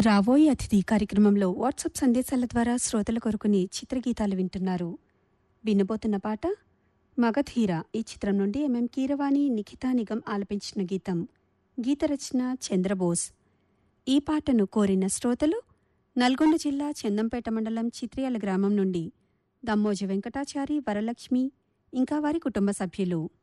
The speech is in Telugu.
రాబోయే అతిథి కార్యక్రమంలో వాట్సాప్ సందేశాల ద్వారా శ్రోతల కొరకుని చిత్రగీతాలు వింటున్నారు. వినబోతున్న పాట మగధీర ఈ చిత్రం నుండి ఎంఎం కీరవాణి, నిఖితా నిగమ్ ఆలపించిన గీతం. గీత రచన చంద్రబోస్. ఈ పాటను కోరిన శ్రోతలు నల్గొండ జిల్లా చందంపేట మండలం చిత్రియాల గ్రామం నుండి దమ్మోజి వెంకటాచారి, వరలక్ష్మి ఇంకా వారి కుటుంబ సభ్యులు.